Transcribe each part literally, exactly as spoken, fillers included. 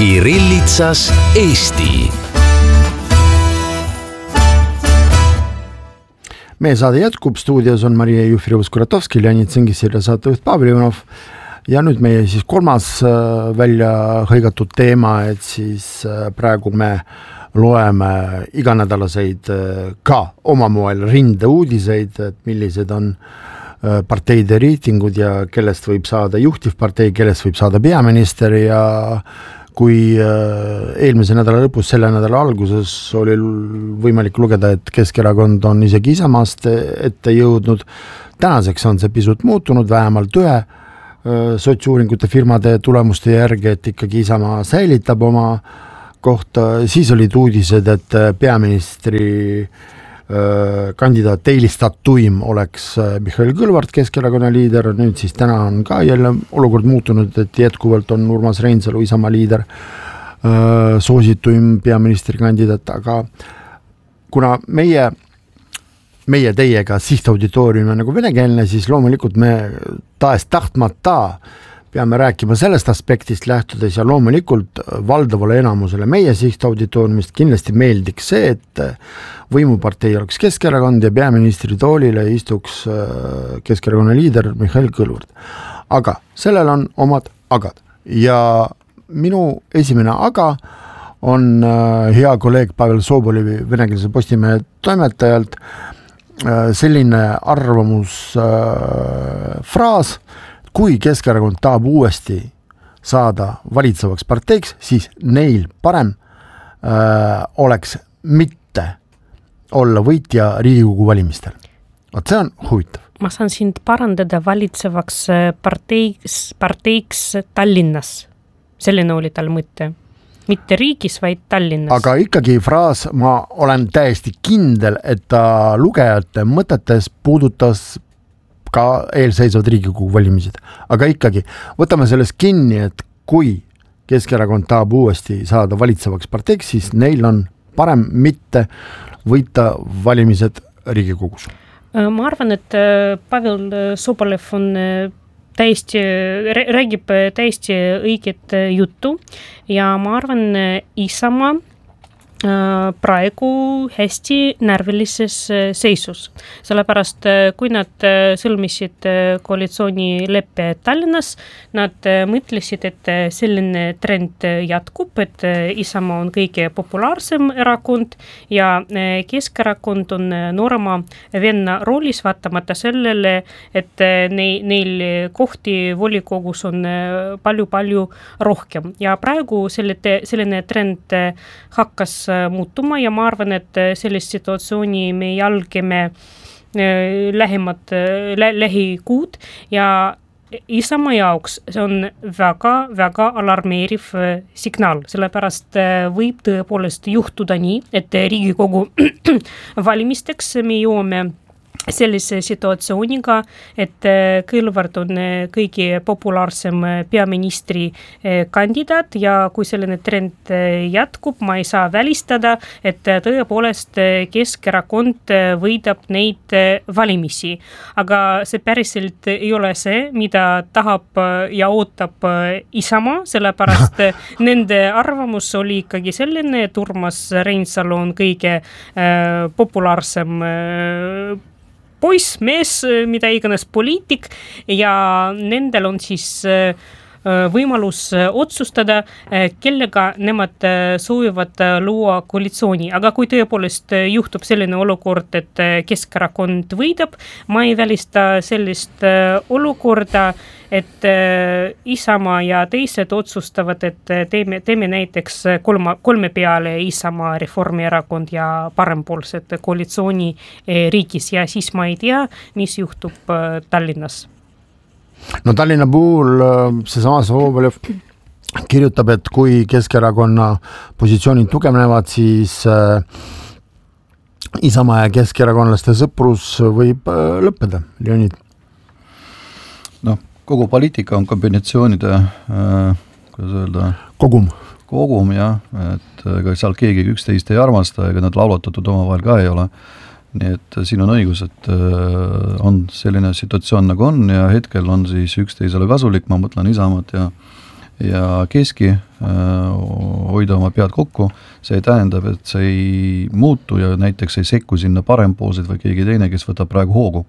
Kirillitsas Eesti. Meie saade jätkub, stuudios on Maria Jufrivus-Kuratovski, Leonid Sõngisir ja saatejuht Pavel Ivanov. Ja nüüd meie siis kolmas välja hõigatud teema, et siis praegu me loeme iganädalaseid ka oma moel rinde uudiseid, et millised on parteide reitingud ja kellest võib saada juhtivpartei, kellest võib saada peaminister ja kui eelmise nädala lõpus, selle nädala alguses oli võimalik lugeda, et Keskerakond on isegi Isamaast ette jõudnud. Tänaseks on see pisut muutunud, vähemalt ühe sotsiuuringute firmade tulemuste järgi, et ikkagi Isamaa säilitab oma kohta. Siis olid uudised, et peaministri kandidaat eelistatuim oleks Mihhail Kõlvart, Keskerakonna liider. Nüüd siis täna on ka jälle olukord muutunud, et jätkuvalt on Urmas Reinsalu, Isamaa liider, soosituim peaministri kandidaat, aga kuna meie, meie teiega sihtauditoorium on nagu venekeelne, siis loomulikult me taes tahtmata peame rääkima sellest aspektist lähtudes ja loomulikult valdavale enamusele meie sihtauditooriumist kindlasti meeldiks see, et võimupartei oleks Keskerakond ja peaministri toolile istuks Keskerakonna liider Mihhail Kõlvart. Aga sellel on omad agad ja minu esimene aga on hea kolleeg Pavel Sobolevi venekeelse Postimehe toimetajalt selline arvamus fraas, kui Keskerakond tahab uuesti saada valitsevaks parteiks, siis neil parem äh, oleks mitte olla võitja Riigikogu valimistel. Vaat see on huvitav. Ma saan sind parandada valitsevaks parteiks, parteiks Tallinnas. Selline oli tal mõte. Mitte riigis, vaid Tallinnas. Aga ikkagi fraas, ma olen täiesti kindel, et ta lugejate mõtetes puudutas ka eelseisvad Riigikogu valimised. Aga ikkagi, võtame sellest kinni, et kui Keskerakond tahab uuesti saada valitsevaks parteiks, siis neil on parem mitte võita valimised Riigikogus. Ma arvan, et Pavel Sobolev on täiesti, räägib täiesti õiget juttu ja ma arvan, Isamaa praegu hästi närvilises seisus. Sellepärast, kui nad sõlmisid koalitsioonileppe Tallinnas, nad mõtlesid, et selline trend jätkub, et Isamaa on kõige populaarsem erakond ja Keskerakond on noorema venna roolis, vaatamata sellele, et neil kohti volikogus on palju-palju rohkem. Ja praegu selline trend hakkas muutuma ja ma arvan, et sellist situatsiooni me jälgime lähemad lä- lähikuud ja Isamaa jaoks see on väga-väga alarmeeriv signaal, sellepärast võib tõepoolest juhtuda nii, et Riigikogu valimisteks me jõuame sellise situatsiooniga, et Kõlvart on kõige populaarsem peaministri kandidaat ja kui selline trend jätkub, ma ei saa välistada, et tõepoolest Keskerakond võidab neid valimisi. Aga see päriselt ei ole see, mida tahab ja ootab Isamaa, sellepärast nende arvamus oli ikkagi selline, et Urmas Reinsalu on kõige populaarsem poiss, mees, mida iganes poliitik ja nendel on siis võimalus otsustada, kellega nemad soovivad luua koalitsiooni. Aga kui tõepoolest juhtub selline olukord, et Keskerakond võidab, ma ei välista sellist olukorda, et Isamaa ja teised otsustavad, et teeme, teeme näiteks kolma, kolme peale Isamaa, Reformierakond ja parempoolsed koalitsiooni riigis ja siis ma ei tea, mis juhtub Tallinnas. No Tallinna puhul see sama Sobolev kirjutab, et kui Keskerakonna positsioonid tugevnevad, siis Isamaa ja keskerakondlaste sõprus võib lõppeda. Leonid? No, kogu poliitika on kombinatsioonide äh, kuidas öelda? Kogum. Kogum, jah. Et ega seal keegi üksteist ei armasta, ega nad laulatatud omavahel ka ei ole. Nii et siin on õigus, et on selline situatsioon nagu on ja hetkel on siis üksteisele kasulik, ma mõtlen Isamaad ja, ja Keski hoida oma pead kokku, see tähendab, et see ei muutu ja näiteks ei sekku sinna parempoolsed või keegi teine, kes võtab praegu hoogu.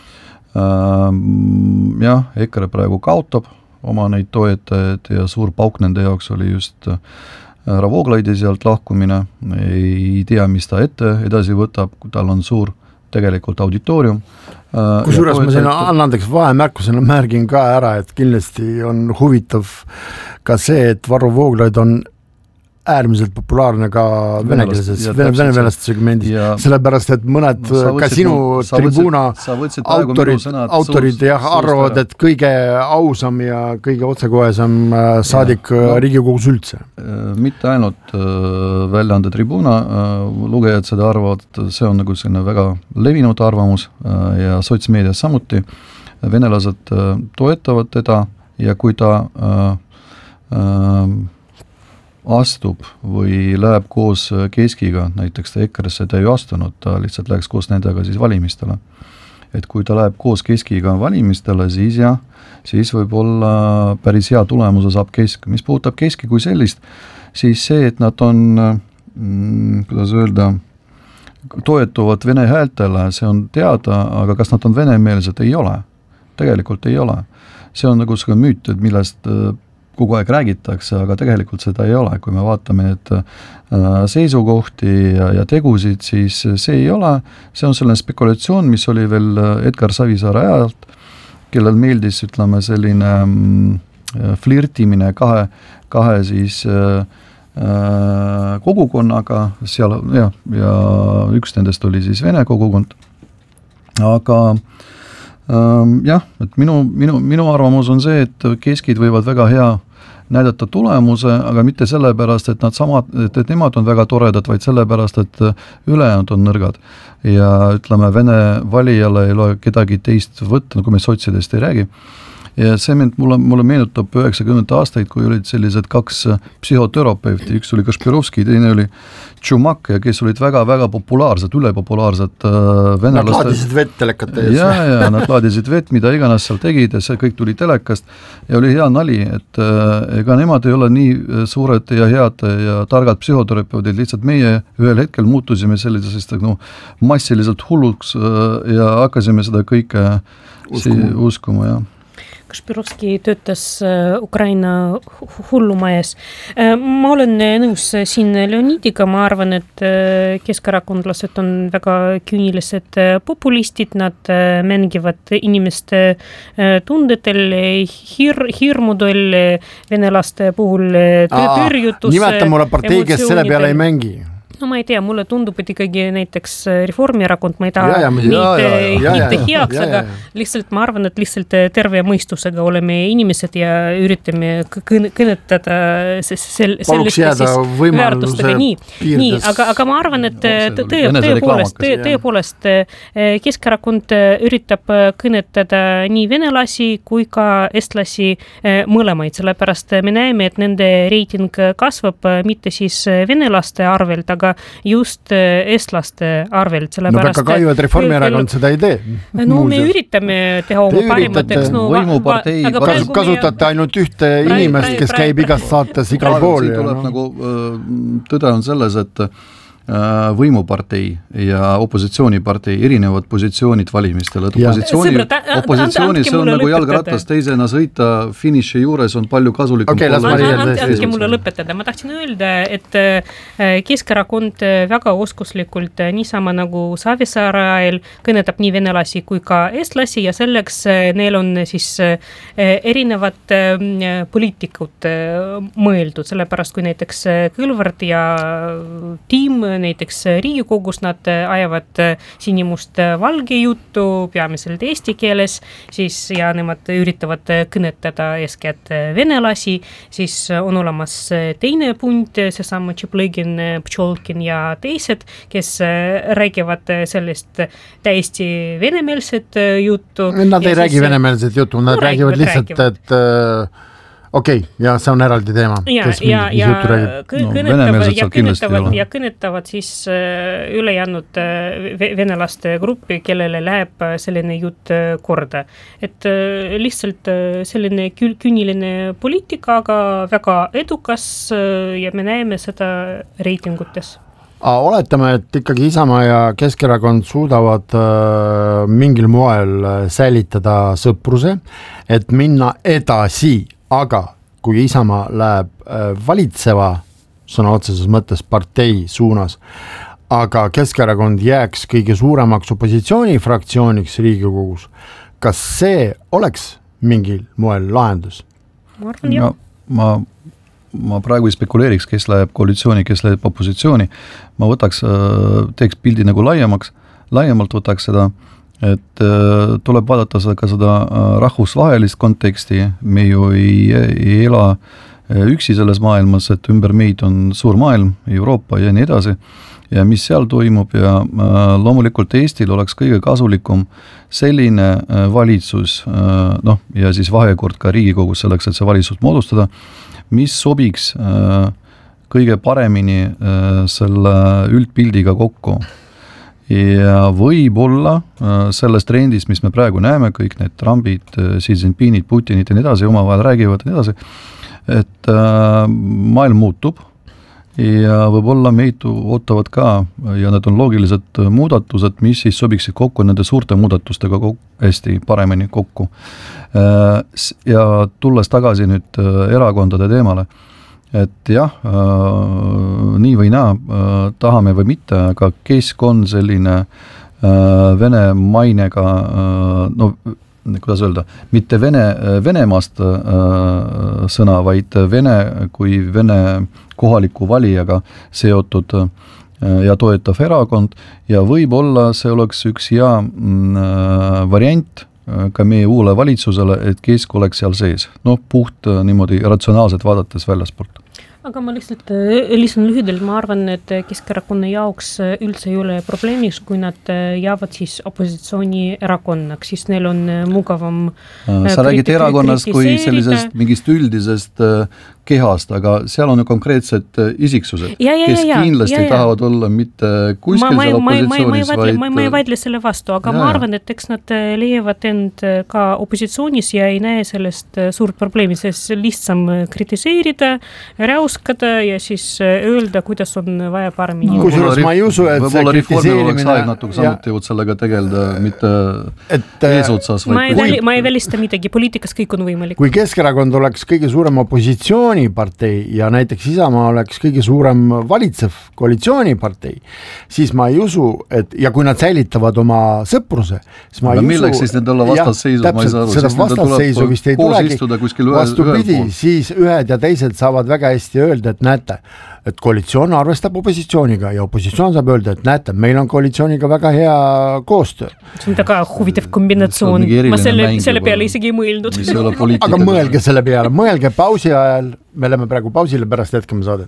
Jah, EKRE praegu kaotab oma neid toetajaid ja suur pauk nende jaoks oli just härra Vooglaidi sealt lahkumine, ei tea, mis ta ette edasi võtab, kui tal on suur tegelikult auditoorium. Kusjuures ma siin annandaks vahemärkusena märgin ka ära, et kindlasti on huvitav ka see, et Varro Vooglaid on äärmiselt populaarne ka venekeelses, venevelast segmendis, sellepärast, et mõned ka sinu tribuuna autorid, autorid jah, arvavad, et kõige ausam ja kõige otsekohesam saadik ja, no, Riigikogus üldse. Mitte ainult väljaande tribuuna lugejad seda arvavad, see on nagu selline väga levinud arvamus ja sotsmeedias samuti. Venelased toetavad teda ja kui ta äh, äh, astub või läheb koos Keskiga, näiteks ta EKRE-sse ta ei astunud, ta lihtsalt läheks koos nendega siis valimistele. Et kui ta läheb koos Keskiga valimistele, siis jah, siis võib olla päris hea tulemuse saab Kesk. Mis puudutab Keski kui sellist, siis see, et nad on, mm, kuidas öelda, toetuvad vene häältele, see on teada, aga kas nad on venemeelsed, ei ole. Tegelikult ei ole. See on nagu see müüt, millest kogu aeg räägitakse, aga tegelikult seda ei ole. Kui me vaatame need seisukohti ja, ja tegusid, siis see ei ole. See on selline spekulatsioon, mis oli veel Edgar Savisaare ajalt, kellel meeldis, ütleme, selline flirtimine kahe, kahe siis äh, kogukonnaga, seal, ja, ja üks nendest oli siis vene kogukond. Aga äh, jah, et minu, minu, minu arvamus on see, et keskid võivad väga hea näidata tulemuse, aga mitte sellepärast, et nad samad, et, et nemad on väga toredad, vaid sellepärast, et ülejäänud on nõrgad. Ja ütleme, vene valijale ei ole kedagi teist võtta, kui me sotsidest ei räägi. Ja see mind, mulle, mulle meenutab üheksakümnendate aastaid, kui olid sellised kaks psühhoterapeuti, üks oli Kašpirovski, teine oli Tšumak, kes olid väga-väga populaarsed, ülepopulaarsed äh, venelased. Nad laadisid vett telekate ees. Ja, ja nad laadisid vett, mida iganes seal tegid ja see kõik tuli telekast ja oli hea nali, et äh, ega nemad ei ole nii suured ja head ja targad psühhoterapeudid, lihtsalt meie ühel hetkel muutusime sellisest no, massiliselt hulluks äh, ja hakkasime seda kõike uskuma, si- uskuma ja. Kašpirovski töötas Ukraina hullumajas. Ma olen nõus siin Leonidiga, ma arvan, et keskerakondlased on väga küünilised populistid, nad mängivad inimeste tundetel, hir, hirmudel, venelaste puhul tõrjutus. Nimeta mulle partei, kes selle peale ei mängi. No ma ei tea, mulle tundub, et ikkagi näiteks Reformierakond, ma ei taha ja, ja, neid ja, ja, ja, heaks, ja, ja, ja. Aga lihtsalt ma arvan, et lihtsalt terve mõistusega oleme inimesed ja üritame kõnetada sellistest väärtustega. Nii, nii aga, aga ma arvan, et no, tõe, tõepoolest, tõe, tõepoolest Keskerakond üritab kõnetada nii venelasi kui ka estlasi mõlemaid, sellepärast me näeme, et nende reiting kasvab mitte siis venelaste arvelt, aga just estlaste arvelt. No väga kahju, et Reformierakond seda ei tee. No me üritame teha oma parimateks. No, võimupartei. Va, va, kasutate ainult ühte praegu, inimest, kes praegu, käib igast saates igal pool. Tuleb no. nagu, tõde on selles, et võimupartei ja opositsioonipartei erinevad positsioonid valimistel. Opositsiooni, Sõbra, opositsiooni see on nagu jalgratas, teisena sõita finiši juures on palju kasulikum. Okay, andke mulle lõpetada. Ma tahtsin öelda, et Keskerakond väga oskuslikult niisama nagu Savisaare ajal kõnetab nii venelasi kui ka estlasi ja selleks neil on siis erinevad poliitikud mõeldud, sellepärast kui näiteks Kõlvart ja Tiim näiteks Riigikogus nad ajavad sinimust valge juttu peamiselt eesti keeles, siis ja nemad üritavad kõnetada eeskätt venelasi, siis on olemas teine punt, seesama Tšeplõgin, Pčolkin ja teised, kes räägivad sellest täiesti venemeelset juttu. Nad ei räägi venemeelset juttu, nad no, räägivad, räägivad lihtsalt, räägivad. et okei okay,, ja see on eraldi teema. Ja, ja, ja kõnetavad, ja, kõnetavad, ja kõnetavad siis ülejäänud venelaste gruppi, kellele läheb selline jutt korda. Et lihtsalt selline kül- küüniline poliitika, aga väga edukas ja me näeme seda reitingutes. Oletame, et ikkagi Isamaa ja Keskerakond suudavad äh, mingil moel säilitada sõpruse, et minna edasi. Aga kui Isamaa läheb valitseva sõna otseses mõttes partei suunas, aga Keskerakond jääks kõige suuremaks opositsioonifraktsiooniks Riigikogus, kas see oleks mingil moel lahendus? Ma arvan, jah. Ma, ma praegu ei spekuleeriks, kes läheb koalitsiooni, kes läheb opositsiooni. Ma võtaks, teeks pildi nagu laiemaks, laiemalt võtaks seda, et äh, tuleb vaadata seda, ka seda äh, rahvusvahelist konteksti, me ju ei, ei ela äh, üksi selles maailmas, et ümber meid on suur maailm, Euroopa ja nii edasi, ja mis seal toimub ja äh, loomulikult Eestil oleks kõige kasulikum selline äh, valitsus, äh, noh, ja siis vahekord ka Riigikogus selleks, et see valitsus moodustada, mis sobiks äh, kõige paremini äh, selle üldpildiga kokku. Ja võib-olla selles trendis, mis me praegu näeme, kõik need Trumpid, Xi Jinpingid, Putinid ja nii edasi, omavahel räägivad ja nii edasi, et maailm muutub ja võib-olla meid ootavad ka ja need on loogilised muudatused, mis siis sobiksid kokku nende suurte muudatustega kokku, hästi paremini kokku. Ja tulles tagasi nüüd erakondade teemale, et jah, äh, nii või naa, äh, tahame või mitte, aga kesk on selline äh, vene mainega, äh, no kuidas öelda, mitte vene, Venemaast äh, sõna, vaid vene kui vene kohaliku valijaga seotud äh, ja toetav erakond ja võib-olla see oleks üks hea äh, variant ka meie uule valitsusele, et kesk oleks seal sees. Noh, puht niimoodi ratsionaalselt vaadates väljaspoolt. Aga ma lihtsalt lisan lühidalt, ma arvan, et Keskerakonna jaoks üldse ei ole probleemiks, kui nad jäävad siis opositsiooni erakonnaks, siis neil on mugavam sa räägid erakonnast kui sellisest mingist üldisest kehast, aga seal on ju konkreetsed isiksused, ja, ja, kes ja, kindlasti ja, ja. tahavad olla mitte kuskil ma, seal opositsioonis, ma, ma, ma, vaid... Ma, ma ei vaidle selle vastu, aga ja, ma arvan, et eks nad leiavad end ka opositsioonis ja ei näe sellest suurt probleemi, sest lihtsam kritiseerida, räuskada ja siis öelda, kuidas on vaja paremini. No, kusjuures ma ei usu, et see kritiseerimine... oleks aeg natuke samuti võt sellega tegelda, mitte et, eesotsas. Ma ei, väli, ma ei välista midagi, poliitikas kõik on võimalik. Kui Keskerakond oleks kõige suurem opositsiooni partei ja näiteks Isamaa oleks kõige suurem valitsev koalitsioonipartei, siis ma ei usu, et ja kui nad säilitavad oma sõpruse, siis ma aga ei milleks usu, siis need olla vastasseisus, ma ei saa aru, seda vastasseisu vist ei tulegi, vastupidi, siis ühed ja teised saavad väga hästi öelda, et näete, et koalitsioon arvestab opositsiooniga ja opositsioon saab öelda, et näete, meil on koalitsiooniga väga hea koostöö. See on väga huvitav kombinatsioon, ma selle, selle peale isegi ei mõeldnud. Aga mõelge selle peale, mõelge pausi ajal, me oleme praegu pausile, pärast jätkame saadet.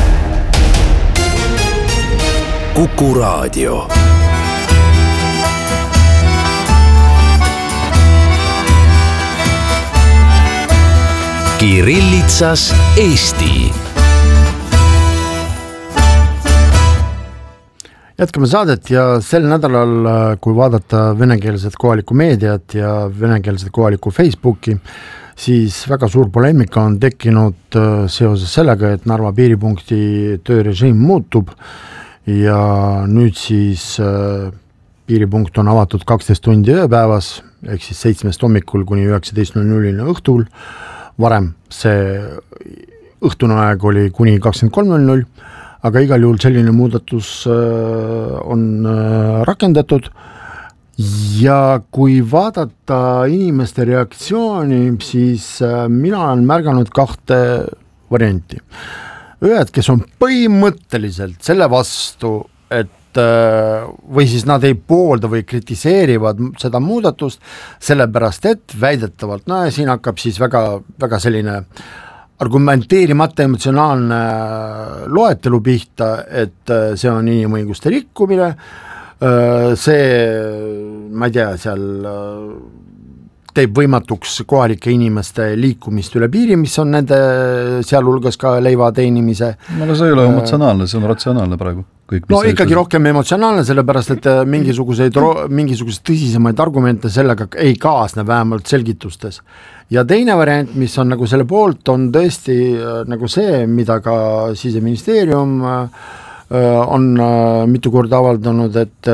Kuku Raadio. Kirillitsas Eesti. Jätkame saadet ja sel nädalal, kui vaadata venekeelset kohalikku meediat ja venekeelset kohalikku Facebooki, siis väga suur poleemika on tekkinud seoses sellega, et Narva piiripunkti töörežiim muutub ja nüüd siis piiripunkt on avatud kaksteist tundi ööpäevas, ehk siis seitsmest hommikul kuni üheksateist null null õhtul. Varem see õhtune aeg oli kuni kakskümmend kolm null null, aga igal juhul selline muudatus on rakendatud ja kui vaadata inimeste reaktsiooni, siis mina olen märganud kahte varianti. Ühed, kes on põhimõtteliselt selle vastu, et või siis nad ei poolda või kritiseerivad seda muudatust, sellepärast et väidetavalt, no ja siin hakkab siis väga, väga selline argumenteerimata emotsionaalne loetelu pihta, et see on inimõiguste rikkumine, see, ma ei tea, seal teeb võimatuks kohalike inimeste liikumist üle piiri, mis on nende sealhulgas ka leiva teenimise. No aga see ei ole emotsionaalne, see on ratsionaalne praegu. Kõik, no ikkagi ütles. Rohkem emotsionaalne, sellepärast et mingisuguseid, mingisuguseid tõsisemaid argumente sellega ei kaasne vähemalt selgitustes. Ja teine variant, mis on nagu selle poolt, on tõesti nagu see, mida ka Siseministeerium on mitu korda avaldanud, et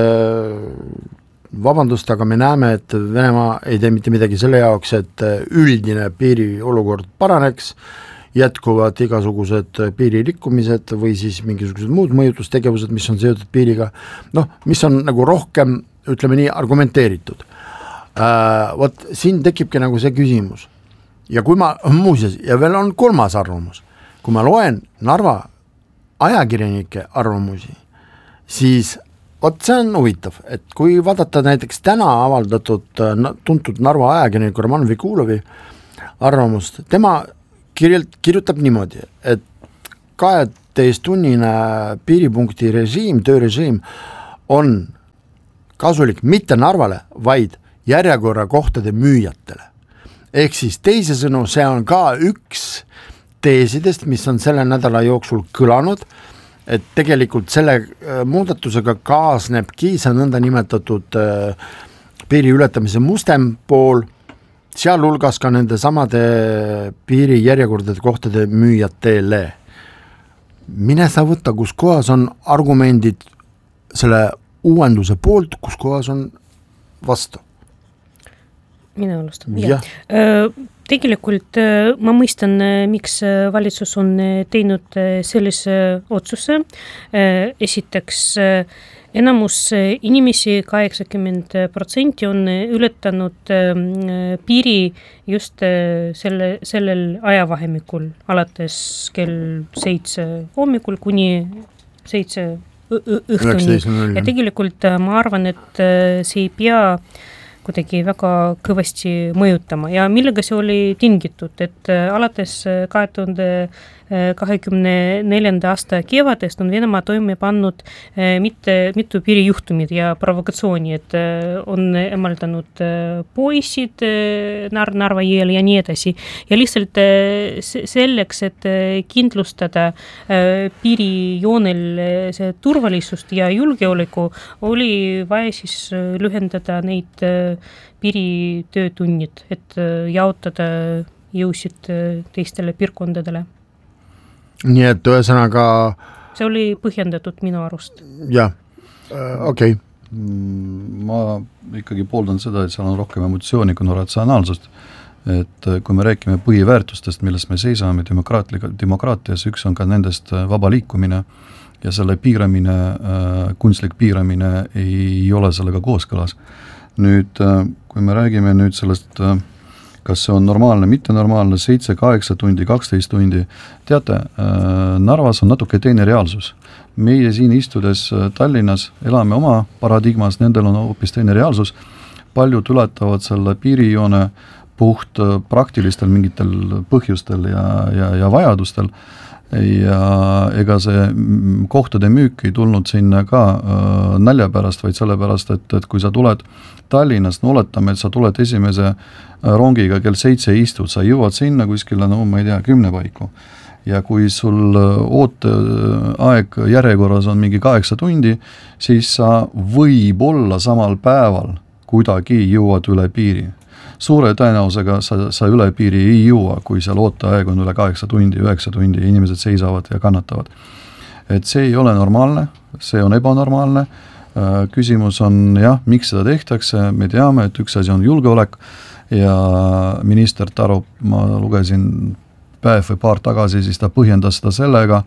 vabandust, aga me näeme, et Venemaa ei tee mitte midagi selle jaoks, et üldine piiri olukord paraneks, jätkuvad igasugused piiririkkumised või siis mingisugused muud mõjutustegevused, mis on seotud piiriga, noh, mis on nagu rohkem, ütleme nii, argumenteeritud. Äh, võt, siin tekibki nagu see küsimus. Ja kui ma, muuseas, ja veel on kolmas arvamus, kui ma loen Narva ajakirjanike arvamusi, siis Ot see on huvitav, et kui vaadata näiteks täna avaldatud tuntud Narva ajakirjaniku Roman Vikulovi arvamust, tema kirjelt, kirjutab niimoodi, et kaheteisttunnine piiripunkti režiim, töörežiim on kasulik mitte Narvale, vaid järjekorrakohtade müüjatele. Ehk siis teisesõnu, see on ka üks teesidest, mis on selle nädala jooksul kõlanud, et tegelikult selle muudatusega kaasnebki see nõnda nimetatud piiri ületamise mustem pool, sealhulgas ka nende samade piiri järjekordade kohtade müüjatele. Mine sa võtta, kus kohas on argumendid selle uuenduse poolt, kus kohas on vastu. Mina alustan. Ja. Tegelikult ma mõistan, miks valitsus on teinud sellise otsuse. Esiteks, enamus inimesi, kaheksakümmend protsenti on ületanud piiri just selle, sellel ajavahemikul, alates kell seitse hommikul kuni seitse õhtuni. Ja tegelikult ma arvan, et see ei pea kuidagi väga kõvasti mõjutama ja millega see oli tingitud, et alates kahe tuhande kahekümne neljanda aasta kevadest on Venemaa toime pannud mitte mitu piirijuhtumid ja provokatsiooni, et on emaldanud poisid Nar- Narva jõel ja nii edasi. Ja lihtsalt selleks, et kindlustada piirijoonel see turvalisust ja julgeoleku, oli vaja siis lühendada neid piiritöötunnid, et jaotada jõusid teistele piirkondadele. Nii et ühesõnaga see oli põhjendatud minu arust. Jah, okei. Okay. Ma ikkagi pooldan seda, et seal on rohkem emotsiooni kui ratsionaalsust, et kui me räägime põhiväärtustest, millest me seisame demokraatias, üks on ka nendest vaba liikumine ja selle piiramine, kunstlik piiramine ei ole sellega kooskõlas. Nüüd, kui me räägime nüüd sellest kas see on normaalne, mitte normaalne, seitse, kaheksa tundi, kaksteist tundi. Teate, Narvas on natuke teine reaalsus. Meie siin istudes Tallinnas elame oma paradigmas, nendel on hoopis teine reaalsus. Paljud ületavad selle piirijoone puht praktilistel mingitel põhjustel ja, ja, ja vajadustel. Ja ega see kohtade müük ei tulnud sinna ka äh, nalja pärast, vaid selle pärast, et, et kui sa tuled Tallinnast, no oletame, et sa tuled esimese rongiga kell seitse istud, sa jõuad sinna kuskile, no ma ei tea, kümne paiku. Ja kui sul ooteaeg järjekorras on mingi kaheksa tundi, siis sa võib olla samal päeval kuidagi jõuad üle piiri. Suure tõenäosusega sa, sa üle piiri ei jõua, kui seal ooteaeg on üle kaheksa tundi, üheksa tundi, inimesed seisavad ja kannatavad. Et see ei ole normaalne, see on ebanormaalne. Küsimus on, jah, miks seda tehtakse, me teame, et üks asi on julgeolek ja minister Tarop, ma lugesin päev või paar tagasi, siis ta põhjendas seda sellega,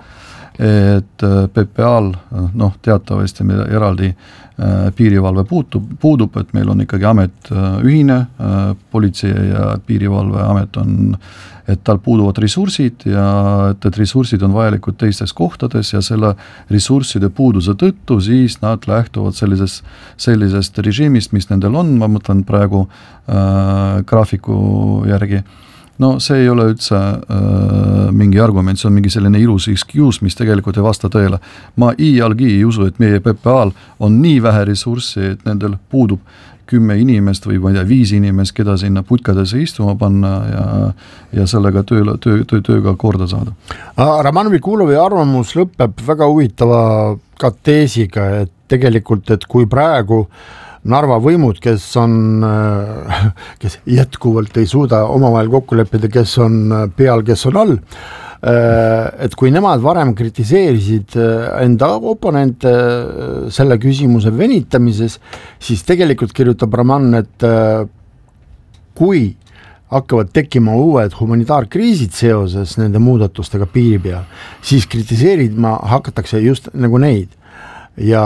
et P P A-l, noh, teatavasti meil eraldi piirivalve puutub, puudub, et meil on ikkagi amet ühine, politsei ja piirivalve amet on, et tal puuduvad ressursid ja et, et ressursid on vajalikud teistes kohtades ja selle ressursside puuduse tõttu siis nad lähtuvad sellisest, sellisest režiimist, mis nendel on, ma mõtlen praegu äh, graafiku järgi. No see ei ole üldse äh, mingi argument, see on mingi selline ilus excuse, mis tegelikult ei vasta tõele. Ma iialgi ei usu, et meie P P A-l on nii vähe ressurssi, et nendel puudub kümme inimest või ma ei tea, viis inimest, keda sinna putkadesse istuma panna ja, ja sellega töö, töö, töö, tööga korda saada. Raman Vikulovi arvamus lõpeb väga huvitava ka teesiga, et tegelikult, et kui praegu Narva võimud, kes on, kes jätkuvalt ei suuda omavahel kokku leppida, kes on peal, kes on all, et kui nemad varem kritiseerisid enda oponente selle küsimuse venitamises, siis tegelikult kirjutab Raman, et kui hakkavad tekkima uued humanitaarkriisid seoses nende muudatustega piiri peal, siis kritiseerima hakatakse just nagu neid ja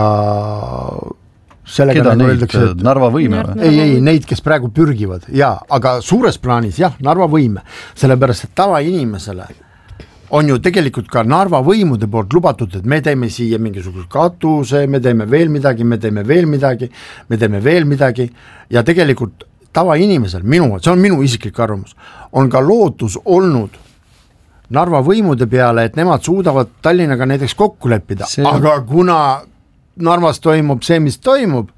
keda nagu neid, öeldakse, et Narva võime või? Ei, ei, neid, kes praegu pürgivad, jaa, aga suures plaanis jah, Narva võime, sellepärast, et tavainimesele on ju tegelikult ka Narva võimude poolt lubatud, et me teeme siia mingisuguse katuse, me teeme veel midagi, me teeme veel midagi, me teeme veel midagi ja tegelikult tavainimesel, minu, see on minu isiklik arvamus, on ka lootus olnud Narva võimude peale, et nemad suudavad Tallinnaga näiteks kokku leppida, see... aga kuna Narvas toimub see, mis toimub,